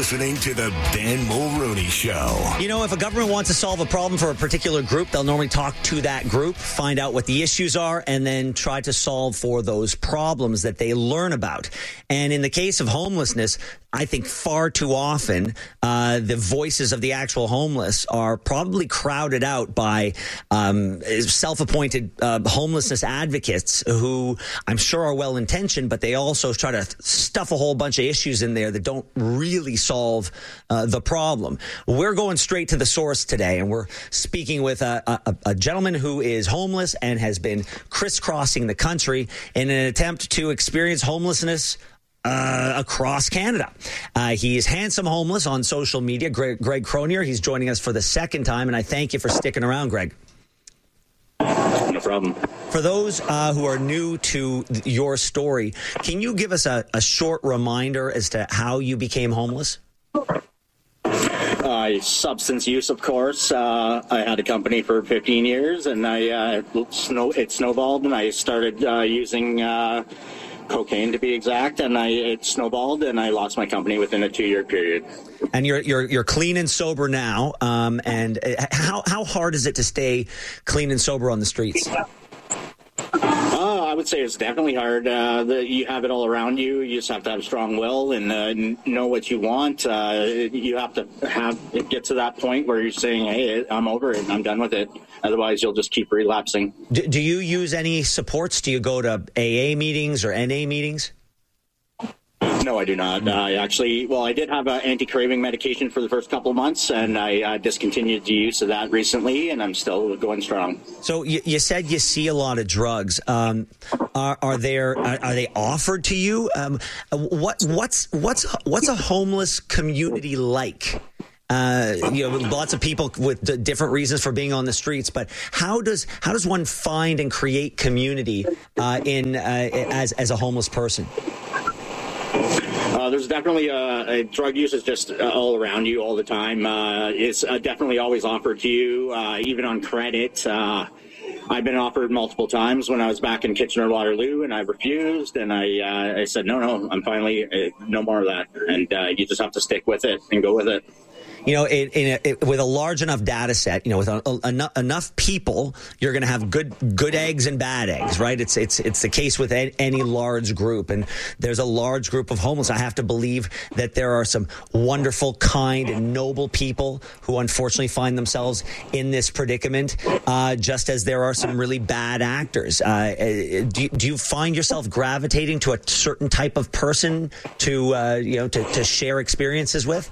listening to the Ben Mulroney Show. You know, if a government wants to solve a problem for a particular group, they'll normally talk to that group, find out what the issues are, and then try to solve for those problems that they learn about. And in the case of homelessness, I think far too often the voices of the actual homeless are probably crowded out by self-appointed homelessness advocates who I'm sure are well-intentioned, but they also try to stuff a whole bunch of issues in there that don't really solve the problem. We're going straight to the source today, and we're speaking with a gentleman who is homeless and has been crisscrossing the country in an attempt to experience homelessness across Canada. He is Handsome Homeless on social media. Greg Cronier, he's joining us for the second time, and I thank you for sticking around, Greg. No problem. For those who are new to your story, can you give us a short reminder as to how you became homeless? Substance use, of course. I had a company for 15 years, and it snowballed, and I started using cocaine, to be exact, and it snowballed, and I lost my company within a 2-year period. And you're clean and sober now. And how hard is it to stay clean and sober on the streets? I would say it's definitely hard. You have it all around you. You just have to have a strong will and know what you want. You have to get to that point where you're saying, hey, I'm over it. I'm done with it. Otherwise, you'll just keep relapsing. Do you use any supports? Do you go to AA meetings or NA meetings? No, I do not. I did have an anti-craving medication for the first couple of months, and I discontinued the use of that recently, and I'm still going strong. So you said you see a lot of drugs. Are they offered to you? What's a homeless community like? Lots of people with different reasons for being on the streets, but how does one find and create community as a homeless person? There's definitely drug use is just all around you all the time. It's definitely always offered to you, even on credit. I've been offered multiple times when I was back in Kitchener-Waterloo, and I refused, and I said, no, I'm finally, no more of that. And you just have to stick with it and go with it. You know, with a large enough data set, with enough people, you're going to have good eggs and bad eggs, right? It's the case with any large group, and there's a large group of homeless. I have to believe that there are some wonderful, kind, and noble people who unfortunately find themselves in this predicament, just as there are some really bad actors. Do you find yourself gravitating to a certain type of person to share experiences with?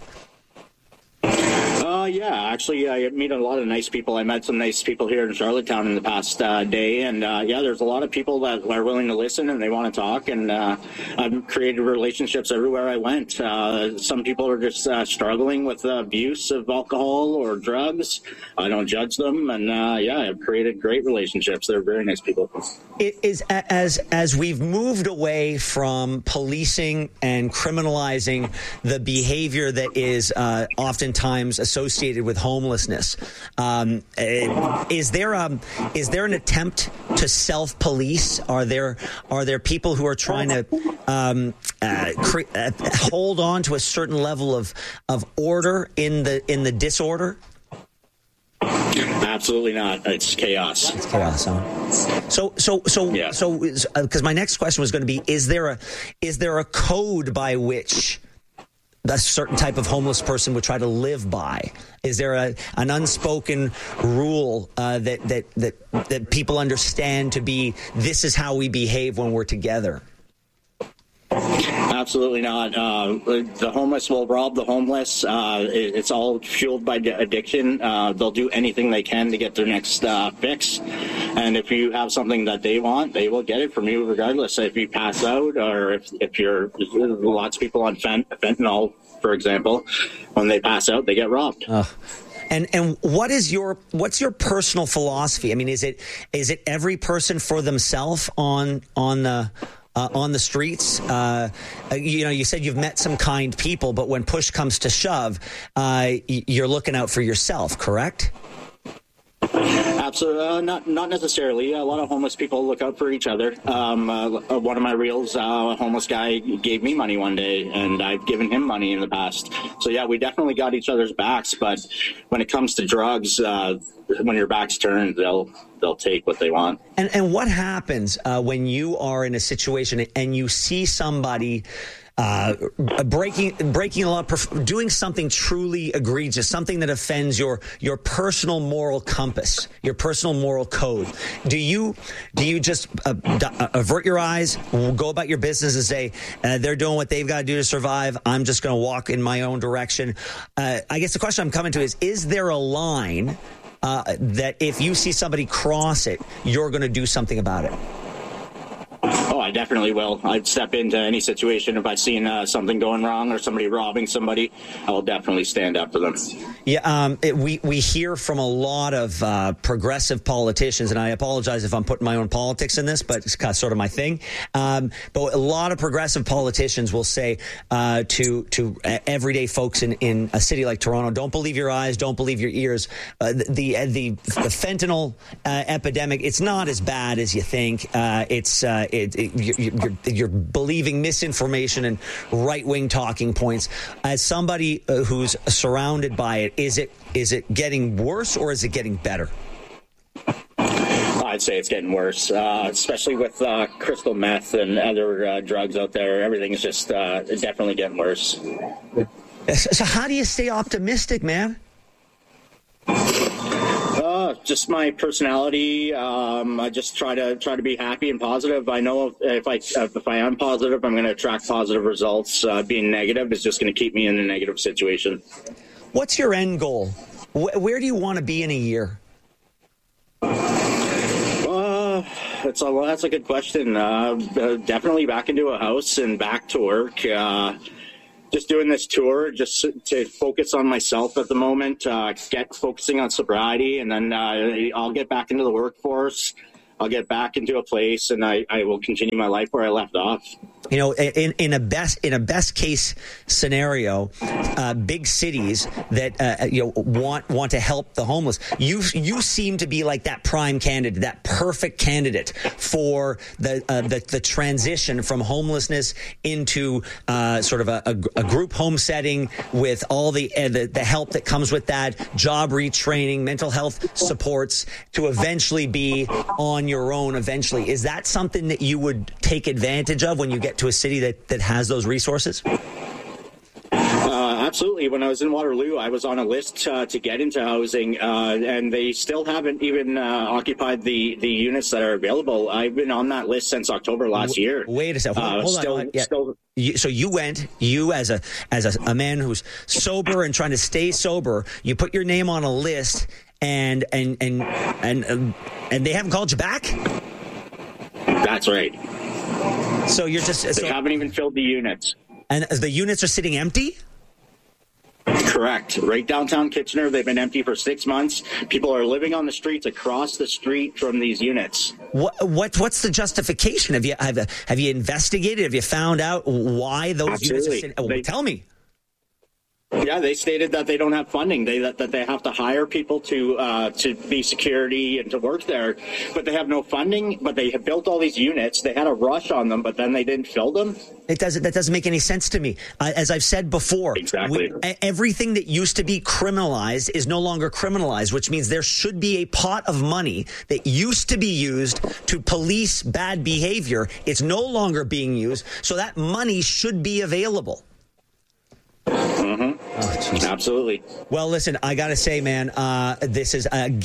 Yeah, actually, I meet a lot of nice people. I met some nice people here in Charlottetown in the past day, and there's a lot of people that are willing to listen and they want to talk, and I've created relationships everywhere I went. Some people are just struggling with abuse of alcohol or drugs. I don't judge them, and I've created great relationships. They're very nice people. It is as we've moved away from policing and criminalizing the behavior that is oftentimes associated with homelessness. Is there an attempt to self-police? Are there people who are trying to hold on to a certain level of order in the disorder? Absolutely not. It's chaos. It's chaos. Huh? So, because my next question was going to be: Is there a code by which a certain type of homeless person would try to live by? Is there an unspoken rule that people understand to be, this is how we behave when we're together? Absolutely not. The homeless will rob the homeless. It's all fueled by addiction. They'll do anything they can to get their next fix. And if you have something that they want, they will get it from you regardless. If you pass out, or if you're, lots of people on fentanyl, for example, when they pass out, they get robbed. And what's your personal philosophy? I mean, is it every person for themselves on the streets? You said you've met some kind people, but when push comes to shove, you're looking out for yourself, correct? absolutely. Not necessarily. A lot of homeless people look out for each other. One of my reels, a homeless guy gave me money one day, and I've given him money in the past. So yeah, we definitely got each other's backs. But when it comes to drugs, when your back's turned, they'll take what they want. And what happens when you are in a situation and you see somebody breaking a law, doing something truly egregious, something that offends your personal moral compass, your personal moral code? Do you just avert your eyes, go about your business and say, they're doing what they've got to do to survive, I'm just going to walk in my own direction? I guess the question I'm coming to is there a line that if you see somebody cross it, you're going to do something about it? Oh, I definitely will. I'd step into any situation if I've seen something going wrong or somebody robbing somebody. I will definitely stand up for them. Yeah, we hear from a lot of progressive politicians, and I apologize if I'm putting my own politics in this, but it's kind of sort of my thing. But a lot of progressive politicians will say to everyday folks in a city like Toronto, don't believe your eyes, don't believe your ears. The fentanyl epidemic, it's not as bad as you think. You're believing misinformation and right-wing talking points. As somebody who's surrounded by it, is it getting worse or is it getting better? I'd say it's getting worse, especially with crystal meth and other drugs out there. Everything is just definitely getting worse. So how do you stay optimistic, man? Just my personality. I just try to be happy and positive. I know if I am positive, I'm going to attract positive results. Being negative is just going to keep me in a negative situation. What's your end goal? Where do you want to be in a year? That's a good question. Definitely back into a house and back to work. Just doing this tour just to focus on myself at the moment, focusing on sobriety, and then I'll get back into the workforce. I'll get back into a place, and I will continue my life where I left off. You know, in a best case scenario, big cities that want to help the homeless. You seem to be like that prime candidate, that perfect candidate for the transition from homelessness into sort of a group home setting with all the help that comes with that, job retraining, mental health supports, to eventually be on your own. Eventually, is that something that you would take advantage of when you get to a city that has those resources? Absolutely. When I was in Waterloo, I was on a list to get into housing, and they still haven't even occupied the units that are available. I've been on that list since October last year. Wait a second. Hold on. Yeah. So you as a man who's sober and trying to stay sober, you put your name on a list, and they haven't called you back? That's right. So you're just... They haven't even filled the units. And the units are sitting empty? Correct. Right downtown Kitchener, they've been empty for 6 months. People are living on the streets across the street from these units. What's the justification? Have you investigated? Have you found out why those units are sitting? Tell me. Yeah, they stated that they don't have funding. That they have to hire people to be security and to work there, but they have no funding. But they have built all these units. They had a rush on them, but then they didn't fill them. That doesn't make any sense to me. As I've said before, exactly. Everything that used to be criminalized is no longer criminalized, which means there should be a pot of money that used to be used to police bad behavior. It's no longer being used, so that money should be available. Mm-hmm. Oh, absolutely. Well, listen, I got to say, man, this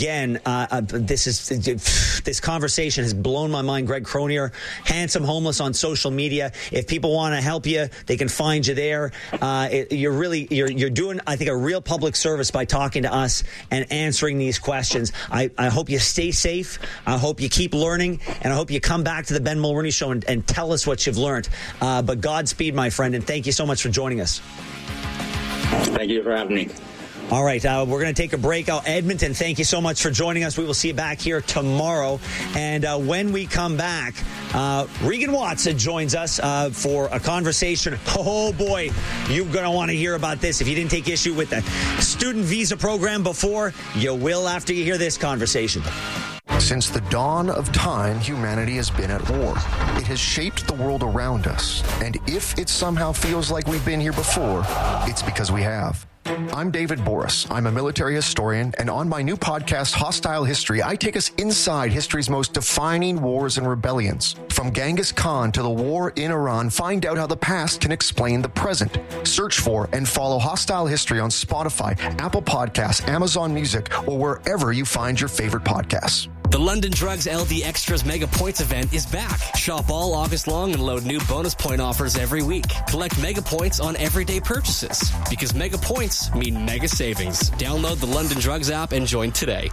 conversation has blown my mind. Greg Cronier, Handsome Homeless on social media. If people want to help you, they can find you there. You're doing, I think, a real public service by talking to us and answering these questions. I hope you stay safe. I hope you keep learning, and I hope you come back to the Ben Mulroney Show and tell us what you've learned. But Godspeed, my friend, and thank you so much for joining us. Thank you for having me. All right, we're going to take a break. Edmonton, thank you so much for joining us. We will see you back here tomorrow. And when we come back, Regan Watts joins us for a conversation. Oh, boy, you're going to want to hear about this. If you didn't take issue with the student visa program before, you will after you hear this conversation. Since the dawn of time, humanity has been at war. It has shaped the world around us. And if it somehow feels like we've been here before, it's because we have. I'm David Boris. I'm a military historian, and on my new podcast, Hostile History, I take us inside history's most defining wars and rebellions. From Genghis Khan to the war in Iran, find out how the past can explain the present. Search for and follow Hostile History on Spotify, Apple Podcasts, Amazon Music, or wherever you find your favorite podcasts. The London Drugs LD Extras Mega Points event is back. Shop all August long and load new bonus point offers every week. Collect Mega Points on everyday purchases. Because Mega Points mean mega savings. Download the London Drugs app and join today.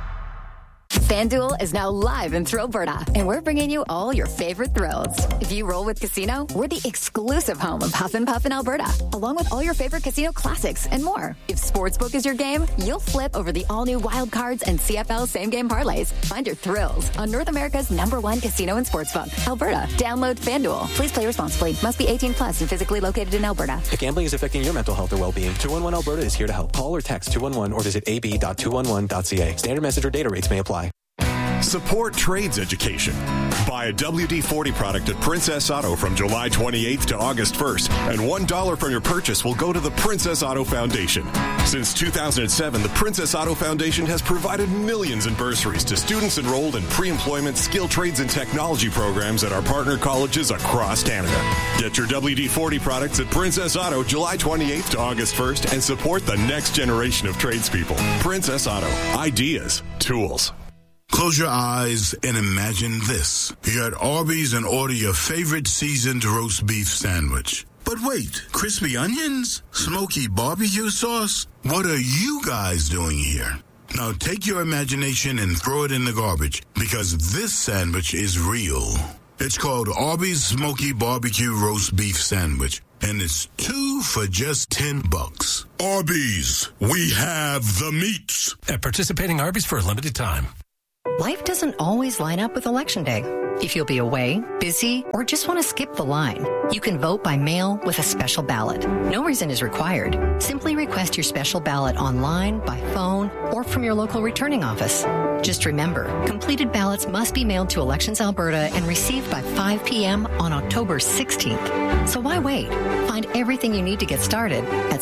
FanDuel is now live in Thrillberta, and we're bringing you all your favorite thrills. If you roll with Casino, we're the exclusive home of Huff and Puff in Alberta, along with all your favorite casino classics and more. If Sportsbook is your game, you'll flip over the all-new Wild Cards and CFL same-game parlays. Find your thrills on North America's #1 casino and sportsbook, Alberta. Download FanDuel. Please play responsibly. Must be 18 plus and physically located in Alberta. If gambling is affecting your mental health or well-being, 211 Alberta is here to help. Call or text 211 or visit ab.211.ca. Standard message or data rates may apply. Support trades education. Buy a WD-40 product at Princess Auto from July 28th to August 1st, and $1 from your purchase will go to the Princess Auto Foundation. Since 2007, the Princess Auto Foundation has provided millions in bursaries to students enrolled in pre-employment skill trades and technology programs at our partner colleges across Canada. Get your WD-40 products at Princess Auto July 28th to August 1st and support the next generation of tradespeople. Princess Auto. Ideas. Tools. Close your eyes and imagine this. You're at Arby's and order your favorite seasoned roast beef sandwich. But wait, crispy onions? Smoky barbecue sauce? What are you guys doing here? Now take your imagination and throw it in the garbage, because this sandwich is real. It's called Arby's Smoky Barbecue Roast Beef Sandwich, and it's 2 for just $10. Arby's, we have the meats. At participating Arby's for a limited time. Life doesn't always line up with Election Day. If you'll be away, busy, or just want to skip the line, you can vote by mail with a special ballot. No reason is required. Simply request your special ballot online, by phone, or from your local returning office. Just remember, completed ballots must be mailed to Elections Alberta and received by 5 p.m. on October 16th. So why wait? Find everything you need to get started at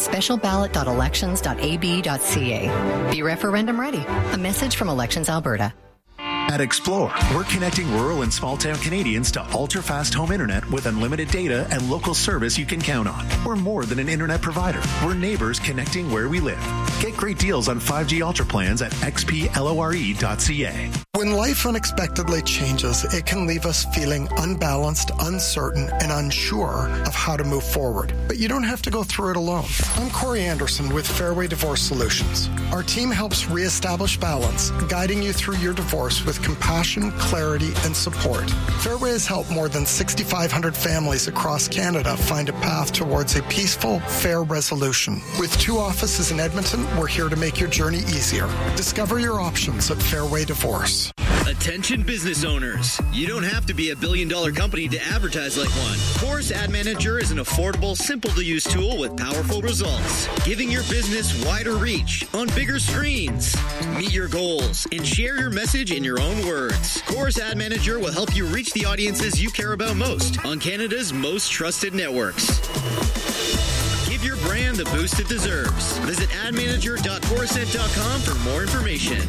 specialballot.elections.ab.ca. Be referendum ready. A message from Elections Alberta. At Explore, we're connecting rural and small-town Canadians to ultra-fast home internet with unlimited data and local service you can count on. We're more than an internet provider. We're neighbors connecting where we live. Get great deals on 5G Ultra plans at xplore.ca. When life unexpectedly changes, it can leave us feeling unbalanced, uncertain, and unsure of how to move forward. But you don't have to go through it alone. I'm Corey Anderson with Fairway Divorce Solutions. Our team helps reestablish balance, guiding you through your divorce with compassion, clarity, and support. Fairway has helped more than 6,500 families across Canada find a path towards a peaceful, fair resolution. With 2 offices in Edmonton, we're here to make your journey easier. Discover your options at Fairway Divorce. Attention business owners. You don't have to be a billion-dollar company to advertise like one. Chorus Ad Manager is an affordable, simple-to-use tool with powerful results, giving your business wider reach on bigger screens. Meet your goals and share your message in your own words. Chorus Ad Manager will help you reach the audiences you care about most on Canada's most trusted networks. Give your brand the boost it deserves. Visit admanager.chorusnet.com for more information.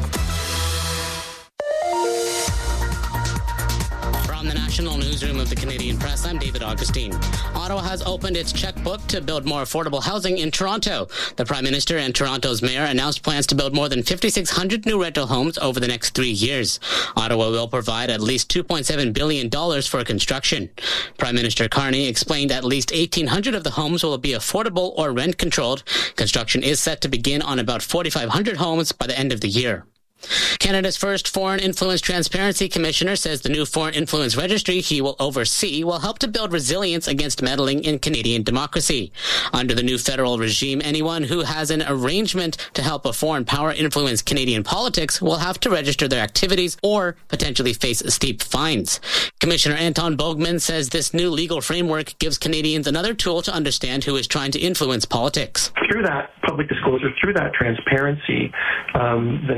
From the National Newsroom of the Canadian Press, I'm David Augustine. Ottawa has opened its checkbook to build more affordable housing in Toronto. The Prime Minister and Toronto's Mayor announced plans to build more than 5,600 new rental homes over the next 3 years. Ottawa will provide at least $2.7 billion for construction. Prime Minister Carney explained at least 1,800 of the homes will be affordable or rent-controlled. Construction is set to begin on about 4,500 homes by the end of the year. Canada's first Foreign Influence Transparency Commissioner says the new Foreign Influence Registry he will oversee will help to build resilience against meddling in Canadian democracy. Under the new federal regime, anyone who has an arrangement to help a foreign power influence Canadian politics will have to register their activities or potentially face steep fines. Commissioner Anton Bogman says this new legal framework gives Canadians another tool to understand who is trying to influence politics. Through that public disclosure, through that transparency, the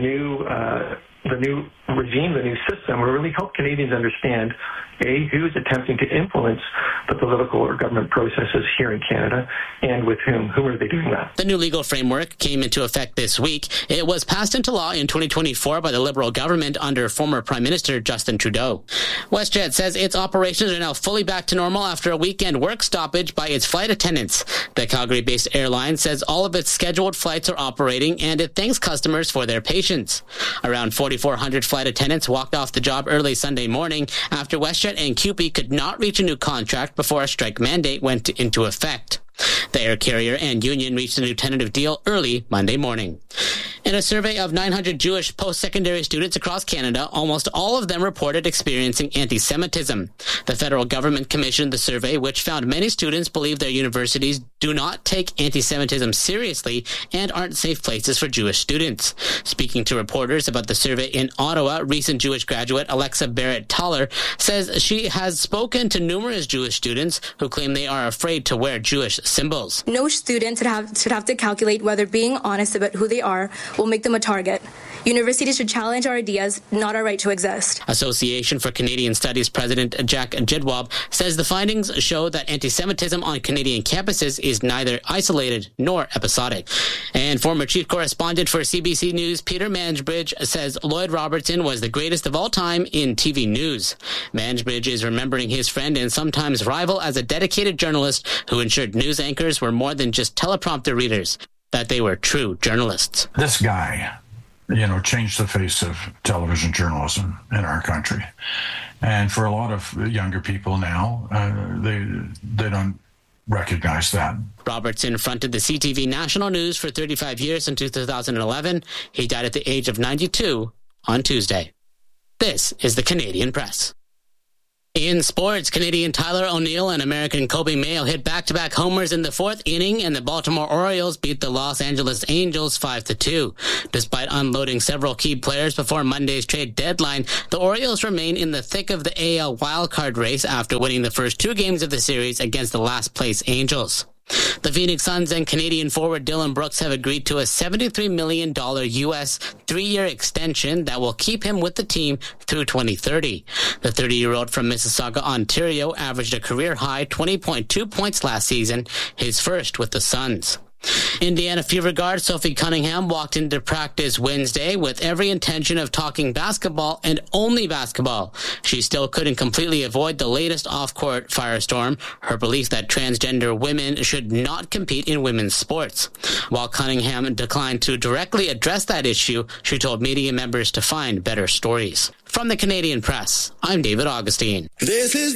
new regime, the new system will really help Canadians understand, A, who is attempting to influence the political or government processes here in Canada, and with whom. Who are they doing that? The new legal framework came into effect this week. It was passed into law in 2024 by the Liberal government under former Prime Minister Justin Trudeau. WestJet says its operations are now fully back to normal after a weekend work stoppage by its flight attendants. The Calgary-based airline says all of its scheduled flights are operating, and it thanks customers for their patience. Around 4,400 flight attendants walked off the job early Sunday morning after WestJet and CUPE could not reach a new contract before a strike mandate went into effect. The air carrier and union reached a new tentative deal early Monday morning. In a survey of 900 Jewish post-secondary students across Canada, almost all of them reported experiencing anti-Semitism. The federal government commissioned the survey, which found many students believe their universities do not take anti-Semitism seriously and aren't safe places for Jewish students. Speaking to reporters about the survey in Ottawa, recent Jewish graduate Alexa Barrett-Toller says she has spoken to numerous Jewish students who claim they are afraid to wear Jewish symbols. No student should have to calculate whether being honest about who they are will make them a target. Universities should challenge our ideas, not our right to exist. Association for Canadian Studies President Jack Jidwab says the findings show that anti-Semitism on Canadian campuses is neither isolated nor episodic. And former chief correspondent for CBC News Peter Mansbridge says Lloyd Robertson was the greatest of all time in TV news. Mansbridge is remembering his friend and sometimes rival as a dedicated journalist who ensured news anchors were more than just teleprompter readers, that they were true journalists. This guy, changed the face of television journalism in our country. And for a lot of younger people now, they don't recognize that. Robertson fronted the CTV National News for 35 years until 2011. He died at the age of 92 on Tuesday. This is the Canadian Press. In sports, Canadian Tyler O'Neill and American Kobe Mayo hit back-to-back homers in the fourth inning, and the Baltimore Orioles beat the Los Angeles Angels 5-2. Despite unloading several key players before Monday's trade deadline, the Orioles remain in the thick of the AL wildcard race after winning the first two games of the series against the last-place Angels. The Phoenix Suns and Canadian forward Dylan Brooks have agreed to a $73 million U.S. 3-year extension that will keep him with the team through 2030. The 30-year-old from Mississauga, Ontario, averaged a career-high 20.2 points last season, his first with the Suns. Indiana Fever guard Sophie Cunningham walked into practice Wednesday with every intention of talking basketball and only basketball. She still couldn't completely avoid the latest off-court firestorm, her belief that transgender women should not compete in women's sports. While Cunningham declined to directly address that issue, she told media members to find better stories. From the Canadian Press, I'm David Augustine. This is